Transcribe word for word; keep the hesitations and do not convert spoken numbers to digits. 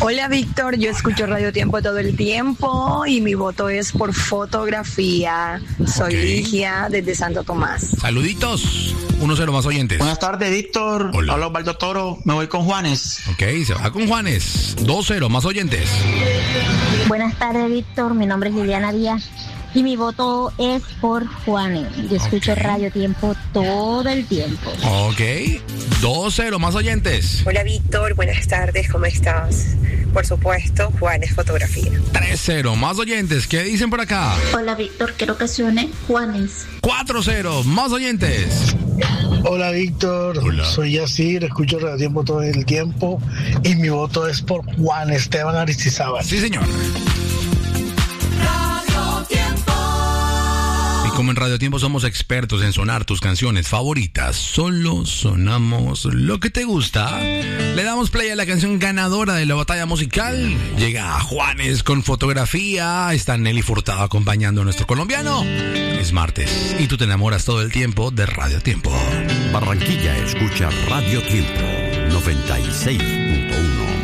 Hola Víctor, yo escucho Radio Tiempo todo el tiempo y mi voto es por fotografía. Soy Ok. Ligia desde Santo Tomás. Saluditos. uno cero más oyentes. Buenas tardes, Víctor. Hola. Hola, Osvaldo Toro. Me voy con Juanes. Ok, se va con Juanes. dos cero más oyentes. Buenas tardes, Víctor. Mi nombre es Liliana Díaz y mi voto es por Juanes. Yo escucho Ok. Radio Tiempo todo el tiempo. Ok. dos cero más oyentes. Hola Víctor, buenas tardes, ¿cómo estás? Por supuesto, Juanes Fotografía. tres cero más oyentes. ¿Qué dicen por acá? Hola Víctor, quiero que suene Juanes. cuatro cero más oyentes. Hola Víctor, Hola. soy Yacir, escucho Radio Tiempo todo el tiempo y mi voto es por Juan Esteban Aristizábal. Sí, señor. Y como en Radio Tiempo somos expertos en sonar tus canciones favoritas, solo sonamos lo que te gusta. Le damos play a la canción ganadora de la batalla musical. Llega Juanes con fotografía. Está Nelly Furtado acompañando a nuestro colombiano. Es martes y tú te enamoras todo el tiempo de Radio Tiempo. Barranquilla escucha Radio Tiempo noventa y seis punto uno.